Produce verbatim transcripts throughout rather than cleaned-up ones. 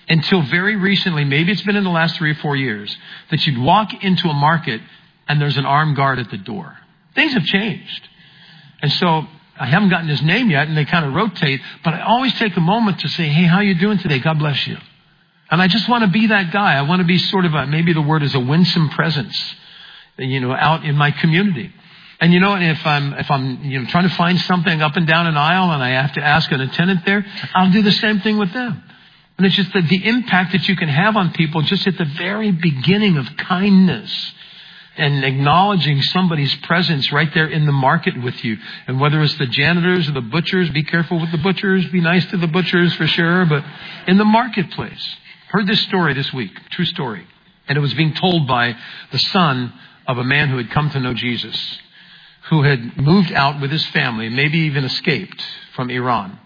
until very recently, maybe it's been in the last three or four years, that you'd walk into a market and there's an armed guard at the door. Things have changed. And so I haven't gotten his name yet, and they kind of rotate, but I always take a moment to say, hey, how you doing today? God bless you. And I just want to be that guy. I want to be sort of a, maybe the word is a winsome presence, you know, out in my community. And you know, if I'm, if I'm, you know, trying to find something up and down an aisle and I have to ask an attendant there, I'll do the same thing with them. And it's just the, the impact that you can have on people just at the very beginning of kindness and acknowledging somebody's presence right there in the market with you. And whether it's the janitors or the butchers, be careful with the butchers, be nice to the butchers for sure, but in the marketplace. Heard this story this week, true story. And it was being told by the son of a man who had come to know Jesus, who had moved out with his family, maybe even escaped from Iran.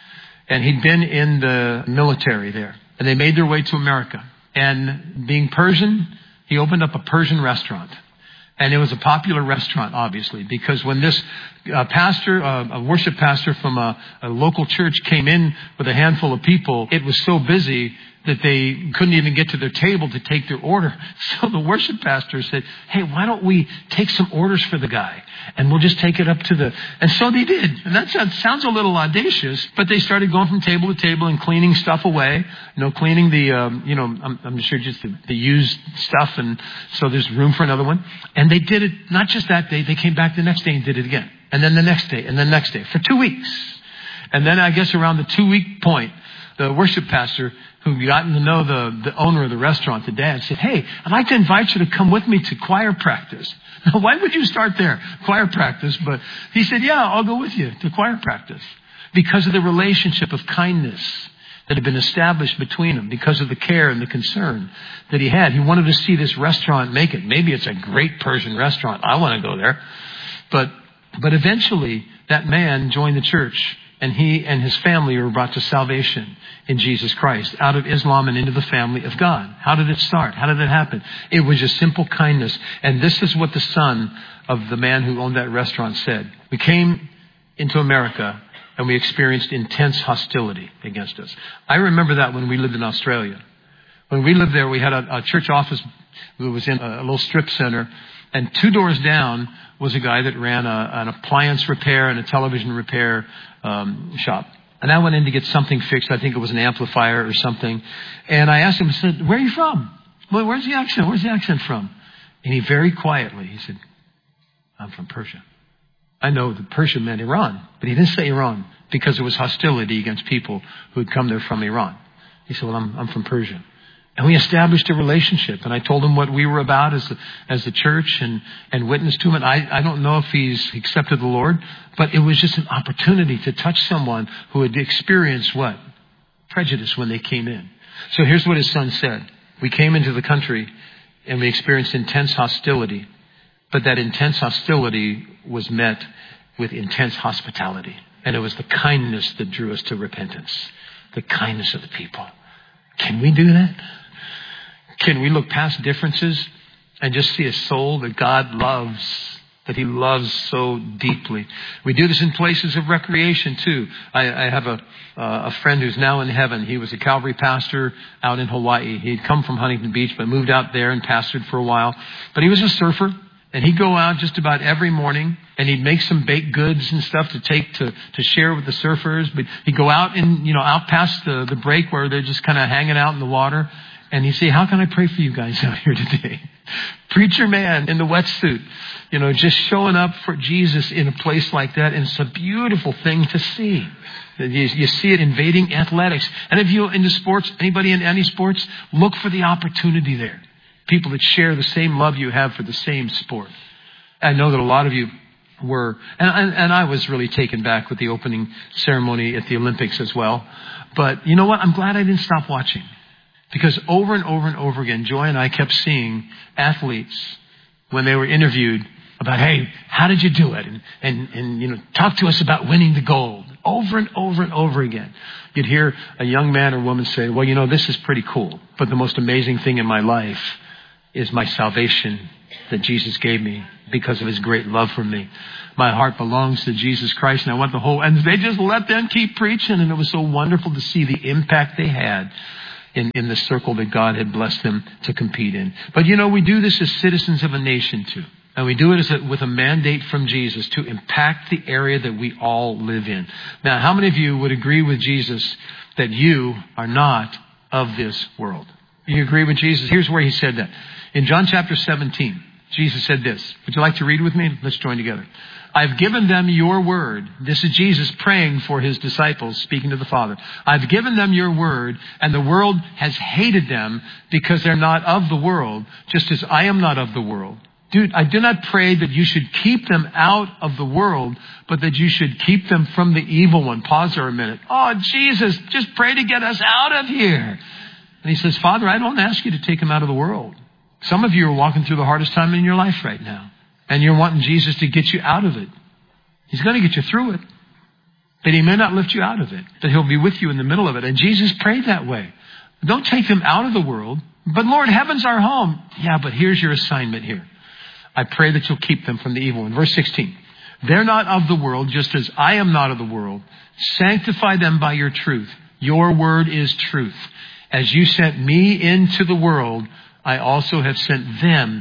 And he'd been in the military there. And they made their way to America. And being Persian, he opened up a Persian restaurant. And it was a popular restaurant, obviously, because when this uh, pastor, uh, a worship pastor from a, a local church came in with a handful of people, it was so busy that they couldn't even get to their table to take their order. So the worship pastor said, hey, why don't we take some orders for the guy? And we'll just take it up to the... And so they did. And that sounds a little audacious, but they started going from table to table and cleaning stuff away. You know, cleaning the, um, you know, I'm, I'm sure just the, the used stuff. And so there's room for another one. And they did it, not just that day, they came back the next day and did it again. And then the next day, and the next day, for two weeks. And then I guess around the two-week point, the worship pastor who gotten to know the, the owner of the restaurant, the dad, said, hey, I'd like to invite you to come with me to choir practice. Now, why would you start there? Choir practice. But he said, yeah, I'll go with you to choir practice. Because of the relationship of kindness that had been established between them, because of the care and the concern that he had. He wanted to see this restaurant make it. Maybe it's a great Persian restaurant. I want to go there. But, but eventually, that man joined the church. And he and his family were brought to salvation in Jesus Christ, out of Islam and into the family of God. How did it start? How did it happen? It was just simple kindness. And this is what the son of the man who owned that restaurant said. We came into America and we experienced intense hostility against us. I remember that when we lived in Australia. When we lived there, we had a, a church office that was in a, a little strip center. And two doors down was a guy that ran a, an appliance repair and a television repair um, shop. And I went in to get something fixed. I think it was an amplifier or something. And I asked him, I said, where are you from? Well, where's the accent? Where's the accent from? And he very quietly, he said, I'm from Persia. I know that Persia meant Iran, but he didn't say Iran because there was hostility against people who had come there from Iran. He said, well, I'm, I'm from Persia. And we established a relationship. And I told him what we were about as the, as the church and, and witnessed to him. And I, I don't know if he's accepted the Lord, but it was just an opportunity to touch someone who had experienced what? Prejudice when they came in. So here's what his son said. We came into the country and we experienced intense hostility. But that intense hostility was met with intense hospitality. And it was the kindness that drew us to repentance. The kindness of the people. Can we do that? Can we look past differences and just see a soul that God loves, that He loves so deeply? We do this in places of recreation too. I, I have a, uh, a friend who's now in heaven. He was a Calvary pastor out in Hawaii. He'd come from Huntington Beach, but moved out there and pastored for a while. But he was a surfer. And he'd go out just about every morning and he'd make some baked goods and stuff to take to, to share with the surfers. But he'd go out and, you know, out past the, the break where they're just kind of hanging out in the water. And he'd say, how can I pray for you guys out here today? Preacher man in the wetsuit, you know, just showing up for Jesus in a place like that. And it's a beautiful thing to see. You, you see it invading athletics. And if you're into sports, anybody in any sports, look for the opportunity there. People that share the same love you have for the same sport. I know that a lot of you were, and, and, and I was really taken back with the opening ceremony at the Olympics as well. But you know what? I'm glad I didn't stop watching. Because over and over and over again, Joy and I kept seeing athletes when they were interviewed about, hey, how did you do it? And, and, and you know, talk to us about winning the gold. Over and over and over again. You'd hear a young man or woman say, well, you know, this is pretty cool. But the most amazing thing in my life is my salvation that Jesus gave me because of His great love for me. My heart belongs to Jesus Christ, and I want the whole... And they just let them keep preaching, and it was so wonderful to see the impact they had in, in the circle that God had blessed them to compete in. But you know, we do this as citizens of a nation too. And we do it as a, with a mandate from Jesus to impact the area that we all live in. Now, how many of you would agree with Jesus that you are not of this world? You agree with Jesus? Here's where he said that. In John chapter seventeen, Jesus said this. Would you like to read with me? Let's join together. I've given them your word. This is Jesus praying for his disciples, speaking to the Father. I've given them your word, and the world has hated them because they're not of the world, just as I am not of the world. Dude, I do not pray that you should keep them out of the world, but that you should keep them from the evil one. Pause there a minute. Oh, Jesus, just pray to get us out of here. And he says, Father, I don't ask you to take them out of the world. Some of you are walking through the hardest time in your life right now. And you're wanting Jesus to get you out of it. He's going to get you through it. But he may not lift you out of it. But he'll be with you in the middle of it. And Jesus prayed that way. Don't take them out of the world. But Lord, heaven's our home. Yeah, but here's your assignment here. I pray that you'll keep them from the evil one. Verse sixteen. They're not of the world, just as I am not of the world. Sanctify them by your truth. Your word is truth. As you sent me into the world, I also have sent them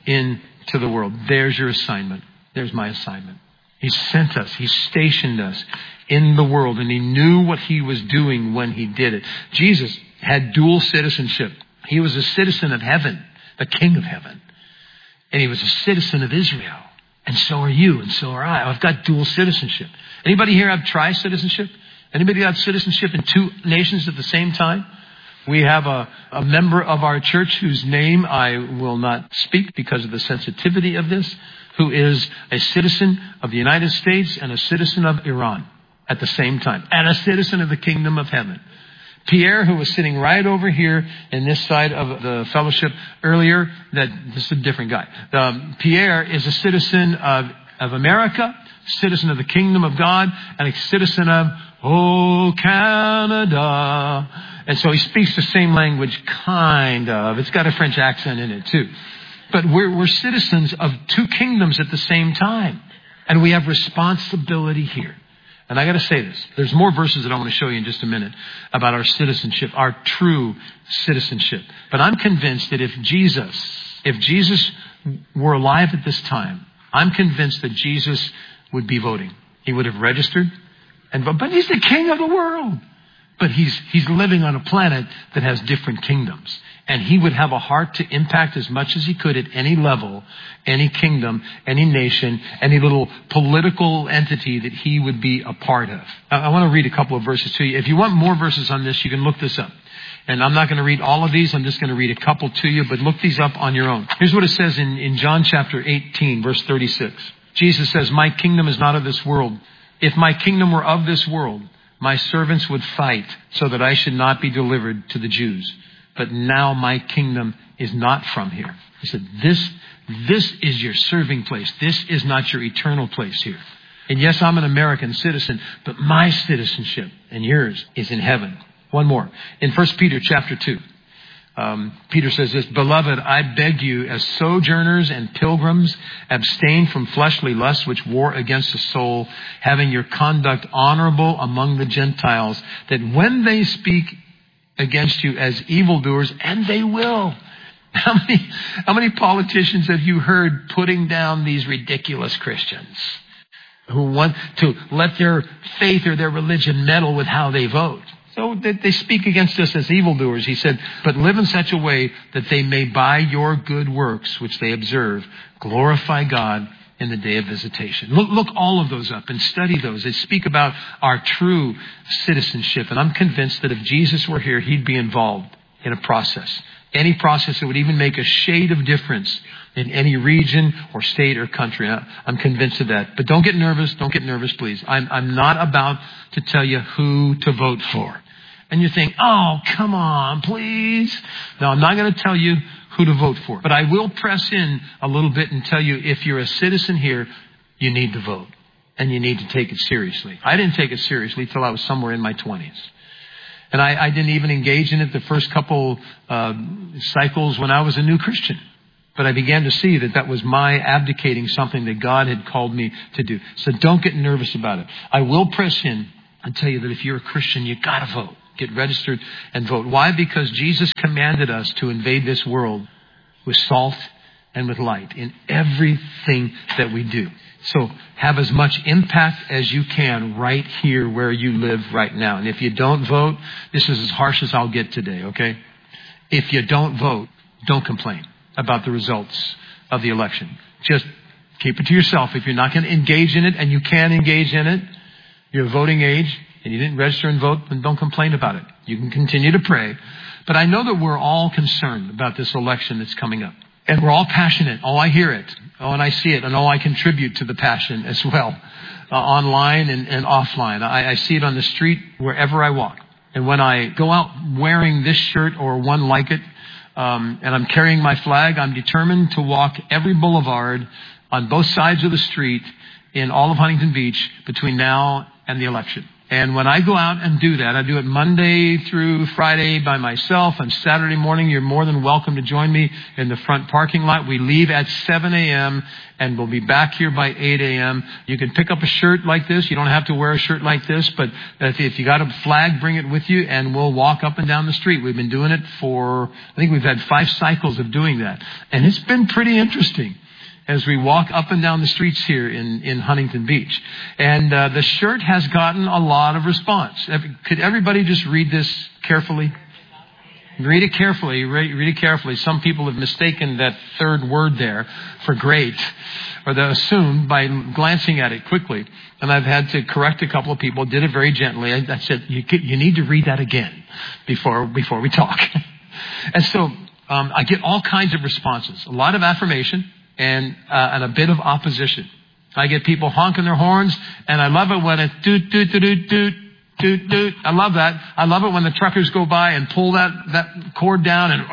into the world. There's your assignment. There's my assignment. He sent us. He stationed us in the world, and he knew what he was doing when he did it. Jesus had dual citizenship. He was a citizen of heaven, the King of heaven. And he was a citizen of Israel. And so are you, and so are I. I've got dual citizenship. Anybody here have tri-citizenship? Anybody have citizenship in two nations at the same time? We have a, a member of our church whose name I will not speak because of the sensitivity of this, who is a citizen of the United States and a citizen of Iran at the same time, and a citizen of the kingdom of heaven. Pierre, who was sitting right over here in this side of the fellowship earlier, that this is a different guy. Um, Pierre is a citizen of, of America, citizen of the kingdom of God, and a citizen of, oh, Canada. And so he speaks the same language, kind of. It's got a French accent in it, too. But we're, we're citizens of two kingdoms at the same time. And we have responsibility here. And I got to say this. There's more verses that I want to show you in just a minute about our citizenship, our true citizenship. But I'm convinced that if Jesus, if Jesus were alive at this time, I'm convinced that Jesus would be voting. He would have registered and voted. But he's the king of the world. But he's he's living on a planet that has different kingdoms. And he would have a heart to impact as much as he could at any level, any kingdom, any nation, any little political entity that he would be a part of. I want to read a couple of verses to you. If you want more verses on this, you can look this up. And I'm not going to read all of these. I'm just going to read a couple to you, but look these up on your own. Here's what it says in, in John chapter eighteen, verse thirty-six. Jesus says, my kingdom is not of this world. If my kingdom were of this world, my servants would fight so that I should not be delivered to the Jews. But now my kingdom is not from here. He said, this, this is your serving place. This is not your eternal place here. And yes, I'm an American citizen, but my citizenship and yours is in heaven. One more. In First Peter chapter two, um, Peter says this, Beloved, I beg you as sojourners and pilgrims, abstain from fleshly lusts which war against the soul, having your conduct honorable among the Gentiles, that when they speak against you as evildoers, and they will. How many, how many politicians have you heard putting down these ridiculous Christians who want to let their faith or their religion meddle with how they vote? So they, they speak against us as evildoers. He said, but live in such a way that they may by your good works, which they observe, glorify God in the day of visitation. Look, look all of those up and study those. They speak about our true citizenship. And I'm convinced that if Jesus were here, he'd be involved in a process. Any process that would even make a shade of difference in any region or state or country. I'm convinced of that. But don't get nervous. Don't get nervous, please. I'm, I'm not about to tell you who to vote for. And you think, oh, come on, please. No, I'm not going to tell you who to vote for. But I will press in a little bit and tell you, if you're a citizen here, you need to vote. And you need to take it seriously. I didn't take it seriously till I was somewhere in my twenties. And I, I didn't even engage in it the first couple uh, cycles when I was a new Christian. But I began to see that that was my abdicating something that God had called me to do. So don't get nervous about it. I will press in and tell you that if you're a Christian, you got to vote. Get registered and vote. Why? Because Jesus commanded us to invade this world with salt and with light in everything that we do. So have as much impact as you can right here where you live right now. And if you don't vote, this is as harsh as I'll get today, okay? If you don't vote, don't complain about the results of the election. Just keep it to yourself. If you're not going to engage in it, and you can engage in it, you're of voting age, and you didn't register and vote, then don't complain about it. You can continue to pray. But I know that we're all concerned about this election that's coming up. And we're all passionate. Oh, I hear it. Oh, and I see it. And oh, I contribute to the passion as well, uh, online and, and offline. I, I see it on the street wherever I walk. And when I go out wearing this shirt or one like it, um, and I'm carrying my flag, I'm determined to walk every boulevard on both sides of the street in all of Huntington Beach between now and the election. And when I go out and do that, I do it Monday through Friday by myself. And Saturday morning, you're more than welcome to join me in the front parking lot. We leave at seven a.m. and we'll be back here by eight a.m. You can pick up a shirt like this. You don't have to wear a shirt like this, but if, if you got a flag, bring it with you and we'll walk up and down the street. We've been doing it for, I think we've had five cycles of doing that. And it's been pretty interesting as we walk up and down the streets here in, in Huntington Beach. And uh, the shirt has gotten a lot of response. Could everybody just read this carefully? Read it carefully. Read, read it carefully. Some people have mistaken that third word there for great, or they assumed by glancing at it quickly. And I've had to correct a couple of people. Did it very gently. I, I said, you, you need to read that again before before we talk. And so um, I get all kinds of responses. A lot of affirmation. And, uh, and a bit of opposition. I get people honking their horns, and I love it when it's doot, doot, doot, doot, doot, doot, doot. I love that. I love it when the truckers go by and pull that, that cord down and,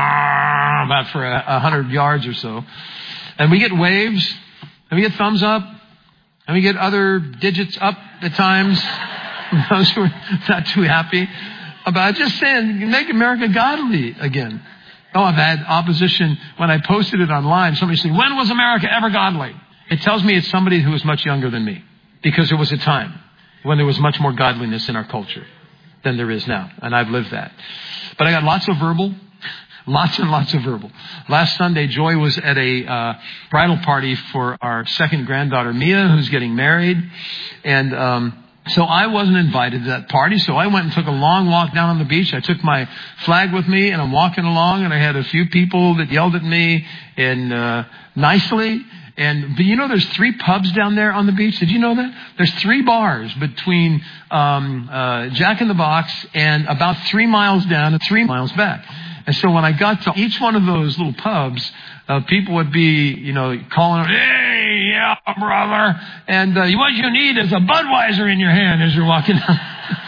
ah, about for a, a hundred yards or so. And we get waves, and we get thumbs up, and we get other digits up at times. Those who are not too happy about just saying, make America godly again. Oh, I've had opposition when I posted it online. Somebody said, when was America ever godly? It tells me it's somebody who is much younger than me, because there was a time when there was much more godliness in our culture than there is now. And I've lived that. But I got lots of verbal, lots and lots of verbal. Last Sunday, Joy was at a uh, bridal party for our second granddaughter, Mia, who's getting married. And um So I wasn't invited to that party, so I went and took a long walk down on the beach. I took my flag with me, and I'm walking along, and I had a few people that yelled at me and uh nicely. And but you know, there's three pubs down there on the beach. Did you know that? There's three bars between um uh Jack in the Box and about three miles down and three miles back. And so when I got to each one of those little pubs, uh, people would be, you know, calling, hey, yeah, brother. And uh, what you need is a Budweiser in your hand as you're walking down.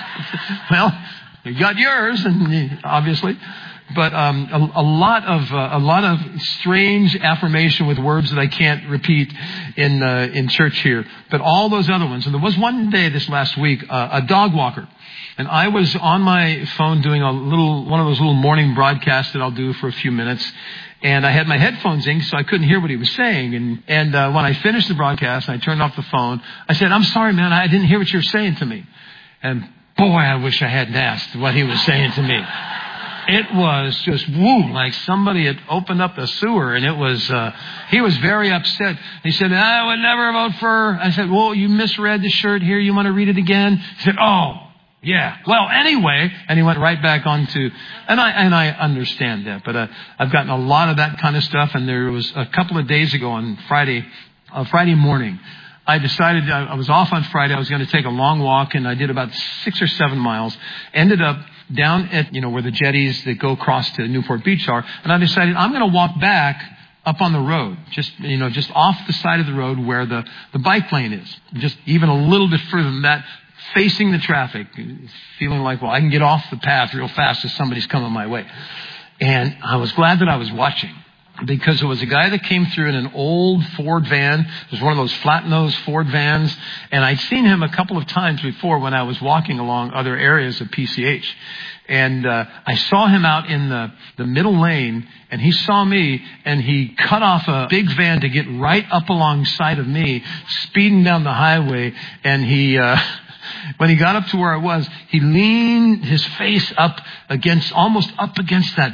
Well, you got yours, and obviously. But um, a, a lot of uh, a lot of strange affirmation with words that I can't repeat in uh, in church here. But all those other ones. And there was one day this last week, uh, a dog walker. And I was on my phone doing a little, one of those little morning broadcasts that I'll do for a few minutes. And I had my headphones in, so I couldn't hear what he was saying. And, and, uh, when I finished the broadcast and I turned off the phone, I said, I'm sorry, man, I didn't hear what you were saying to me. And boy, I wish I hadn't asked what he was saying to me. It was just, woo, like somebody had opened up the sewer, and it was, uh, he was very upset. He said, I would never vote for, I said, well, you misread the shirt here. You want to read it again? He said, oh. Yeah. Well, anyway, and he went right back on to, and I and I understand that, but uh, I've gotten a lot of that kind of stuff. And there was a couple of days ago on Friday, uh, Friday morning, I decided I, I was off on Friday. I was going to take a long walk, and I did about six or seven miles. Ended up down at, you know, where the jetties that go across to Newport Beach are, and I decided I'm going to walk back up on the road, just, you know, just off the side of the road where the the bike lane is, just even a little bit further than that. Facing the traffic, feeling like, well, I can get off the path real fast if somebody's coming my way. And I was glad that I was watching, because there was a guy that came through in an old Ford van. It was one of those flat-nosed Ford vans. And I'd seen him a couple of times before when I was walking along other areas of P C H. And uh, I saw him out in the, the middle lane, and he saw me, and he cut off a big van to get right up alongside of me, speeding down the highway. And he... Uh, When he got up to where I was, he leaned his face up against, almost up against that